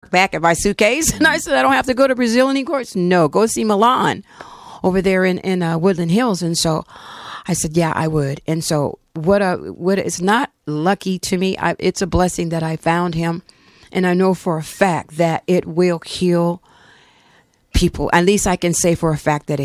back at my suitcase. And I said, I don't have to go to Brazil anymore. No, go see Milan over there in Woodland Hills. And so I said, yeah, I would. And so what it's not lucky to me. It's a blessing that I found him. And I know for a fact that it will heal people. At least I can say for a fact that it